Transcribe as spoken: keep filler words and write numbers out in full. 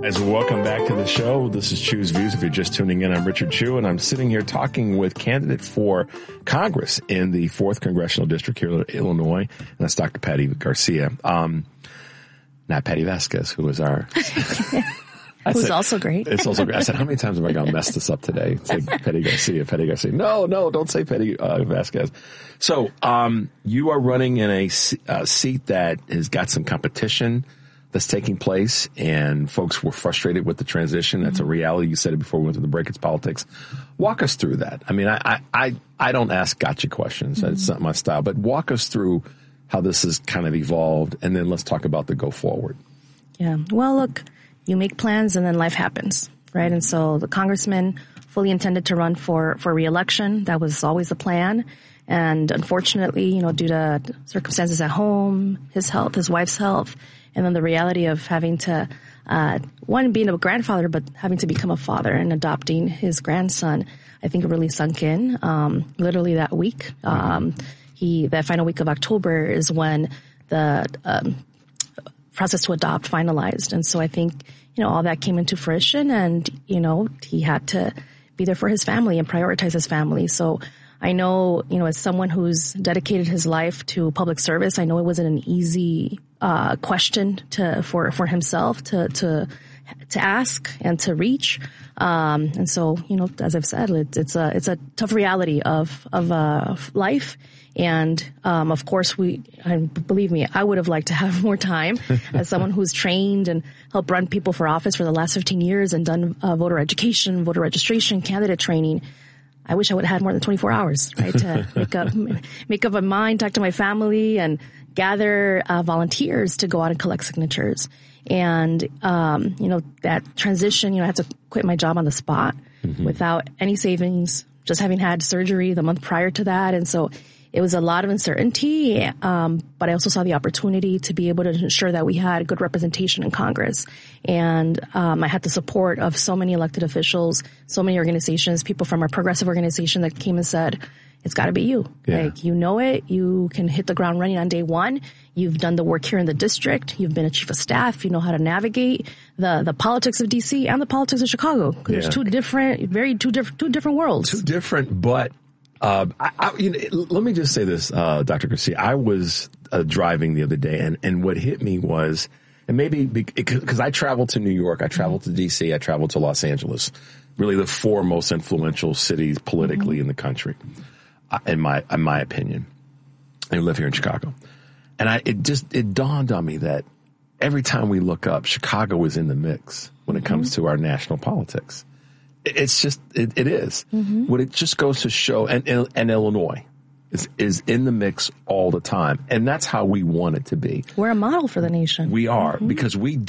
Guys, welcome back to the show. This is Chew's Views. If you're just tuning in, I'm Richard Chew, and I'm sitting here talking with candidate for Congress in the fourth Congressional District here in Illinois, and that's Doctor Patty Garcia. Um, not Patty Vasquez, who is our... Who's said, also great. It's also great. I said, how many times am I going to mess this up today? It's like Patty Garcia, Patty Garcia. No, no, don't say Patty uh, Vasquez. So um, you are running in a uh, seat that has got some competition that's taking place, and folks were frustrated with the transition. That's mm-hmm. a reality. You said it before we went to the break. It's politics. Walk us through that. I mean, I I, I don't ask gotcha questions. Mm-hmm. It's not my style. But walk us through how this has kind of evolved, and then let's talk about the go forward. Yeah. Well, look, you make plans, and then life happens, right? And so the congressman fully intended to run for, for re-election. That was always the plan. And unfortunately, you know, due to circumstances at home, his health, his wife's health, and then the reality of having to, uh, one, being a grandfather, but having to become a father and adopting his grandson, I think it really sunk in, um, literally that week. Um, he, that final week of October is when the, um, process to adopt finalized. And so I think, you know, all that came into fruition, and, you know, he had to be there for his family and prioritize his family. So I know, you know, as someone who's dedicated his life to public service, I know it wasn't an easy uh question to for for himself to to to ask and to reach. Um and so, you know, as I've said, it's, it's a it's a tough reality of of uh life. And um of course, we and believe me, I would have liked to have more time as someone who's trained and helped run people for office for the last fifteen years and done uh, voter education, voter registration, candidate training. I wish I would have had more than twenty-four hours, right, to make up, make up a mind, talk to my family, and gather uh, volunteers to go out and collect signatures. And, um, you know, that transition, you know, I had to quit my job on the spot mm-hmm. without any savings, just having had surgery the month prior to that. And so it was a lot of uncertainty, um, but I also saw the opportunity to be able to ensure that we had good representation in Congress. And um, I had the support of so many elected officials, so many organizations, people from our progressive organization that came and said, it's got to be you. Yeah. Like, you know it. You can hit the ground running on day one. You've done the work here in the district. You've been a chief of staff. You know how to navigate the, the politics of D C and the politics of Chicago. Because yeah. there's two different, very two different, two different worlds. Two different, but Uh, I, I, you know, let me just say this, uh, Doctor Garcia. I was uh, driving the other day, and, and what hit me was, and maybe because I traveled to New York, I traveled mm-hmm. to D C, I traveled to Los Angeles, really the four most influential cities politically mm-hmm. in the country, uh, in my in my opinion. I live here in Chicago, and I it just it dawned on me that every time we look up, Chicago is in the mix when it comes mm-hmm. to our national politics. It's just, it, it is. Mm-hmm. What it just goes to show, and, and, and Illinois is, is in the mix all the time. And that's how we want it to be. We're a model for the nation. We are, mm-hmm. because we